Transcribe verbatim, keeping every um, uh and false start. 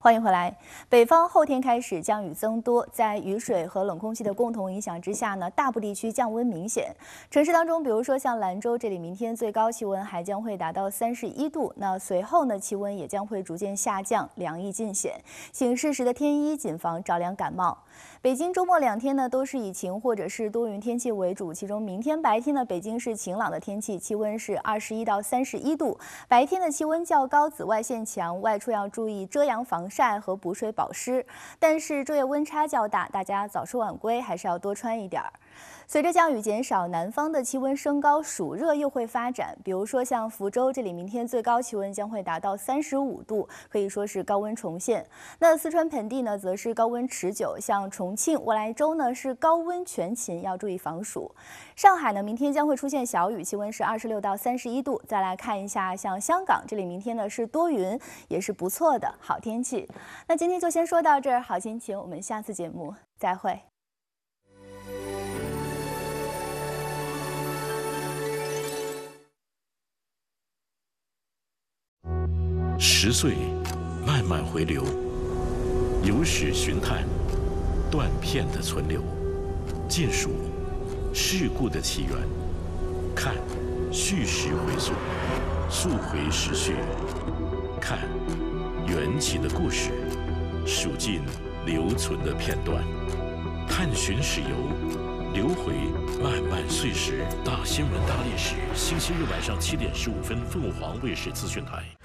欢迎回来。北方后天开始降雨增多，在雨水和冷空气的共同影响之下呢，大部地区降温明显。城市当中，比如说像兰州这里，明天最高气温还将会达到三十一度。那随后呢，气温也将会逐渐下降，凉意尽显。请适时的添衣，谨防着凉感冒。北京周末两天呢，都是以晴或者是多云天气为主。其中明天白天呢，北京是晴朗的天气，气温是二十一到三十一度。白天的气温较高，紫外线强，外出要注意遮阳防晒和补水保湿。但是昼夜温差较大，大家早出晚归还是要多穿一点儿。随着降雨减少，南方的气温升高，暑热又会发展。比如说像福州这里，明天最高气温将会达到三十五度，可以说是高温重现。那四川盆地呢，则是高温持久，像重庆、沃莱州呢是高温全勤，要注意防暑。上海呢，明天将会出现小雨，气温是二十六到三十一度。再来看一下，像香港这里，明天呢是多云，也是不错的好天气。那今天就先说到这儿，好心情，我们下次节目再会。 十岁，慢慢回流，由史寻探，断片的存留，尽数事故的起源，看叙事回溯，溯回时序，看缘起的故事，数尽留存的片段，探寻史游，流回漫漫岁时。大新闻大历史，星期日晚上七点十五分，凤凰卫视资讯台。